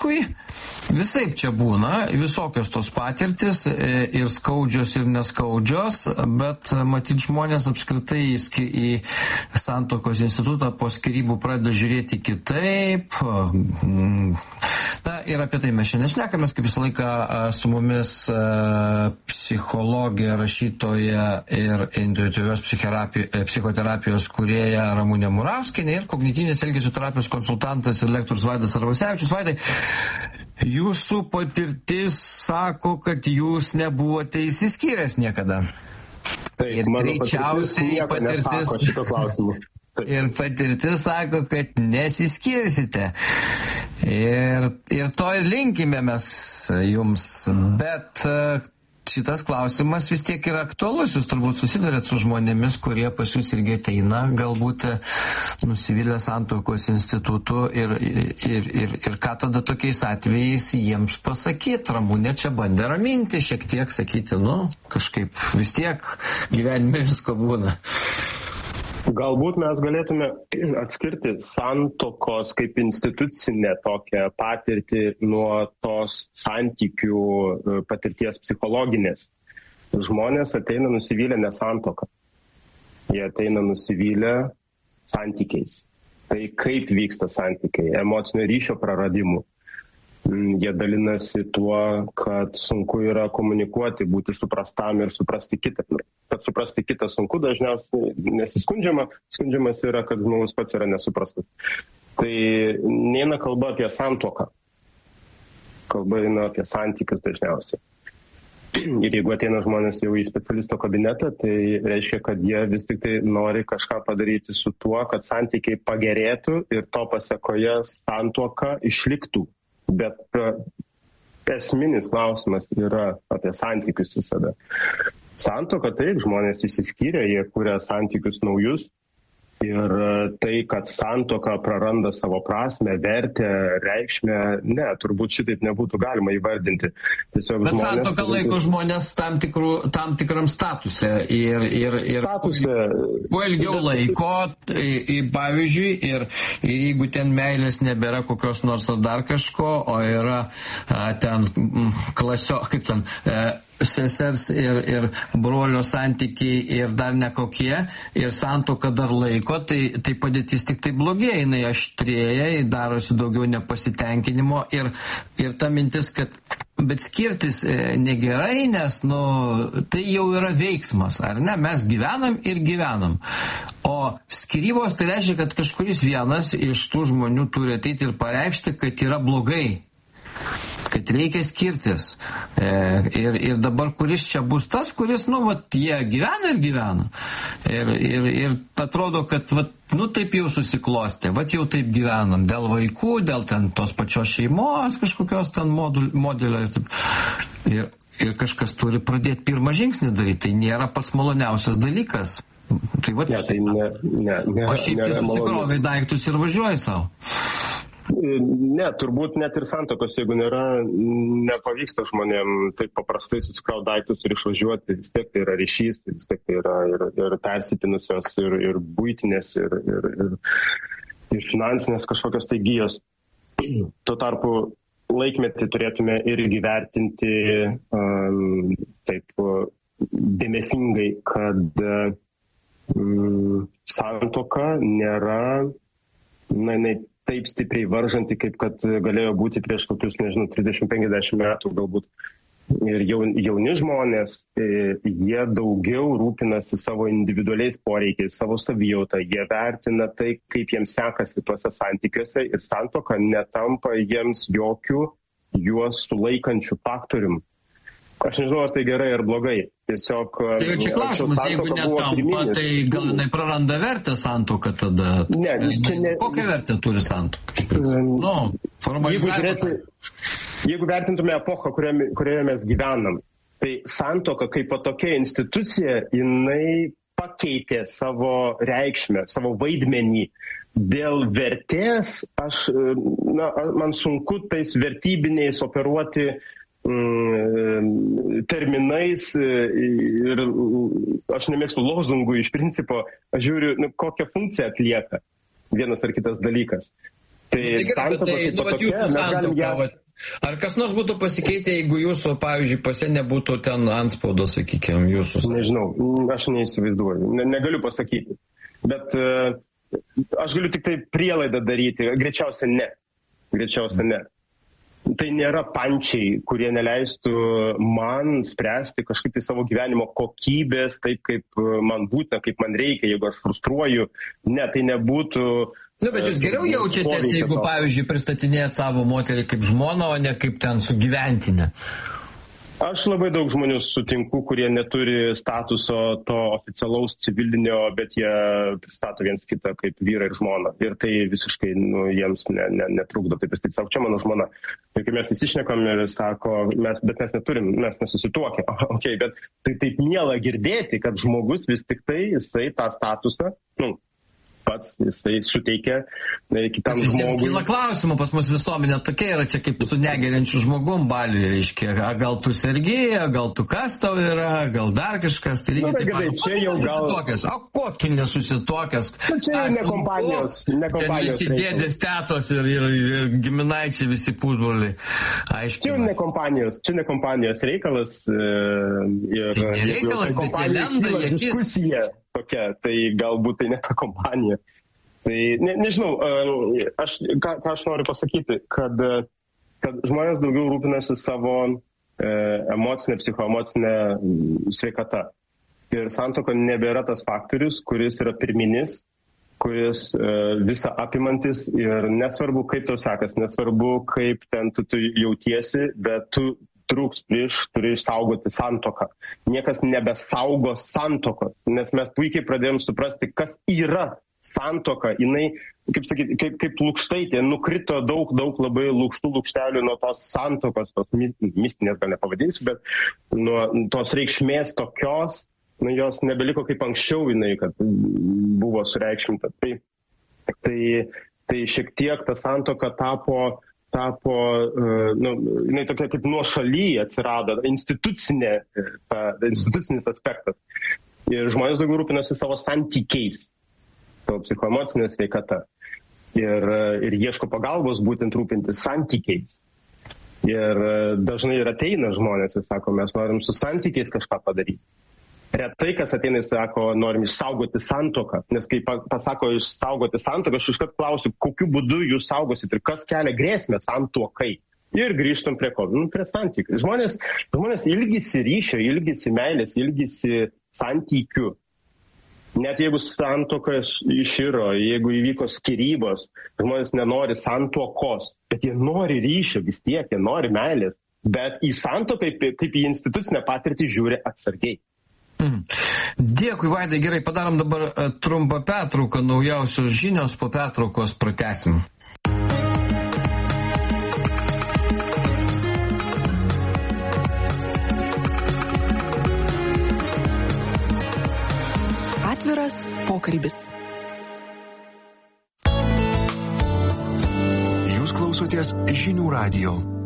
Aišku, visaip čia būna, visokios tos patirtis, ir skaudžios, ir neskaudžios, bet matyt žmonės apskritai į santuokos institutą po skyrybų pradeda žiūrėti kitaip. Na, ir apie tai mes šiandien šnekamės, kaip visą laiką su mumis psichologė, rašytoja ir intuityvios psichoterapijos kūrėja Ramunė Murauskienė ir kognityvinės elgesio terapijos konsultantas ir lektorius Vaidas Arvasevičius. Vaidai, jūsų patirtis sako, kad jūs nebuvote išsiskyręs niekada. Taip, ir greičiausiai patirtis. Ir patirtis sako, kad nesiskirsite. Ir to ir linkime mes jums. Bet šitas klausimas vis tiek yra aktualus. Jūs turbūt susidurėt su žmonėmis, kurie pas jūs irgi ateina, galbūt nusivylę santuokos institutu ir ką tada tokiais atvejais jiems pasakyti. Ramunė čia bandė raminti, šiek tiek sakyti, kažkaip vis tiek gyvenime visko būna. Galbūt mes galėtume atskirti santuokos kaip institucinę tokią patirtį nuo tos santykių patirties psichologinės. Žmonės ateina nusivylę ne santuoką. Jie ateina nusivylę santykiais. Tai kaip vyksta santykiai, emocinio ryšio praradimu. Jie dalinasi tuo, kad sunku yra komunikuoti, būti suprastam ir suprasti kitą. Kad suprasti kitą sunku, dažniausiai nesiskundžiama, skundžiamas yra, kad žmogus pats yra nesuprastas. Tai neina kalba apie santuoką. Kalba eina apie santykius dažniausiai. Ir jeigu ateina žmonės jau į specialisto kabinetą, tai reiškia, kad jie vis tik tai nori kažką padaryti su tuo, kad santykiai pagerėtų ir to pasekoje santuoka išliktų. Bet esminis klausimas yra apie santykius visada. Santuoka taip, žmonės išsiskyrė, jie kuria santykius naujus. Ir tai, kad santuoka praranda savo prasme, vertę, reikšmę, turbūt šitaip nebūtų galima įvardinti. Tiesiog bet santuoka laiko žmonės tam tikram statuse ir kuo ilgiau laiko, pavyzdžiui, ir jeigu ten meilės nebėra kokios nors ar dar kažko, o yra ten sesers ir brolio santykiai ir dar nekokie, ir santuoka dar laiko, tai padėtis tik tai blogėja, jinai aštrėja, darosi daugiau nepasitenkinimo ir ta mintis, kad bet skirtis negerai, nes tai jau yra veiksmas, ar ne? Mes gyvenam ir gyvenam. O skyrybos tai reiškia, kad kažkuris vienas iš tų žmonių turi ateiti ir pareikšti, kad yra blogai, kad reikia skirtis. Ir dabar kuris čia bus tas, kuris, jie gyvena ir gyvena. Ir atrodo, kad, taip jau susiklostė, jau taip gyvenam. Dėl vaikų, dėl ten tos pačios šeimos, kažkokios ten modelio. Ir kažkas turi pradėti pirmą žingsnį daryti. Tai nėra pats maloniausias dalykas. Tai o šiaip tai susikrovai daiktus ir važiuoji savo. Ne, turbūt net ir santuokos, jeigu nepavyksta žmonėm taip paprastai susikraut daiktus ir išvažiuoti, vis tiek tai yra ryšys, vis tiek tai yra ir persipinusios, ir buitinės, ir finansinės kažkokios tai gijos. Tuo tarpu laikmetį turėtume irgi vertinti taip dėmesingai, kad santuoka nėra taip stipriai varžanti, kaip kad galėjo būti prieš kokius, 30-50 metų galbūt. Ir jauni žmonės, jie daugiau rūpinasi savo individualiais poreikiais, savo savijautą, jie vertina tai, kaip jiems sekasi tuose santykiuose ir santuoka netampa jiems jokių juos sulaikančių faktorium. Aš nežinau, ar tai gerai ar blogai. Tiesiog... Tai čia klausimas, jeigu netampa, tai gal jinai praranda vertę santuoką tada? Kokią vertę turi santuoka? Jeigu vertintume epochą, kurioje mes gyvenam, tai santuoka kaip tokia institucija, jinai pakeitė savo reikšmę, savo vaidmenį. Dėl vertės, man sunku tais vertybiniais operuoti terminais ir aš nemėgstu lozungų iš principo, aš žiūriu, kokią funkciją atlieka vienas ar kitas dalykas. Tai santuoka kaip tokia, mes galim ją... Ar kas nors būtų pasikeitę, jeigu jūsų, pavyzdžiui, pase nebūtų ten antspaudo, sakykime, jūsų? Nežinau, aš neįsivaizduoju, negaliu pasakyti. Bet aš galiu tik tai prielaidą daryti, greičiausia ne. Tai nėra pančiai, kurie neleistų man spręsti kažkaip tai savo gyvenimo kokybės, taip kaip man būtina, kaip man reikia, jeigu aš frustruoju. Ne, tai nebūtų... Bet jūs geriau jaučiatės, jeigu, pavyzdžiui, pristatinėjat savo moterį kaip žmoną, o ne kaip ten sugyventinę. Aš labai daug žmonių sutinku, kurie neturi statuso to oficialaus civilinio, bet jie pristato viens kitą kaip vyrą ir žmoną. Ir tai visiškai jiems netrukdo. Taip jis sako, čia mano žmona. Ir kai mes visi šnekam ir sako, mes nesusituokę. Okay, bet tai taip miela girdėti, kad žmogus vis tik tai jisai tą statusą, pats jisai suteikia kitam žmogui. Visiems kyla klausimų, pas mus visuomenė tokia yra, čia kaip su negeriančiu žmogum baliuje, reiškia, gal tu sergi, gal tu kas tau yra, gal dar kažkas, tai lygiai taip pat. Čia jau gal... O ko tu nesusituokęs? Čia ne kompanijos. Ten visi dėdės, tetos ir giminaičiai, visi pusbroliai. Čia ne kompanijos reikalas. Tai nereikalas, bet jie lenda į akis. Tokia, tai galbūt tai ne ta kompanija. Tai nežinau, ką aš noriu pasakyti, kad žmonės daugiau rūpinasi savo emocinę, psichoemocinę sveikatą. Ir santuoka nebėra tas faktorius, kuris yra pirminis, kuris visą apimantis ir nesvarbu, kaip tau sekas, nesvarbu, kaip ten tu jautiesi, bet tu turi išsaugoti santuoką. Niekas nebesaugo santuokos, nes mes puikiai pradėjom suprasti, kas yra santuoka. Jinai, kaip lukštaitė, nukrito daug labai lukštų lukštelių nuo tos santuokos, tos mistinės gal nepavadinsiu, bet nuo tos reikšmės tokios, jos nebeliko kaip anksčiau jinai, kad buvo sureikšminta. Tai šiek tiek ta santuoka tapo jinai tokia kaip nuošaly atsirado, institucinis aspektas. Ir žmonės daugiau rūpinasi savo santykiais, savo psichoemocinė sveikata. Ir ieško pagalbos būtent rūpintis santykiais. Ir dažnai ir ateina žmonės ir sako, mes norim su santykiais kažką padaryti. Retai, kas ateina ir sako, norim išsaugoti santuoką, nes kai pasako išsaugoti santuoką, aš iškart klausiu, kokiu būdu jūs saugosit ir kas kelia grėsmę santuokai. Ir grįžtam prie ko? Prie santykių. Žmonės ilgisi ryšio, ilgisi meilės, ilgisi santykių. Net jeigu santuoka iširo, jeigu įvyko skyrybos, žmonės nenori santuokos, bet jie nori ryšio vis tiek, jie nori meilės, bet į santuoką kaip į institucinę patirtį žiūri atsargiai. Dėkui, Vaidai, gerai, padarom dabar trumpą pertrauką, naujausios žinios, po pertraukos pratęsim. Atviras pokalbis. Jūs klausotės Žinių radijo.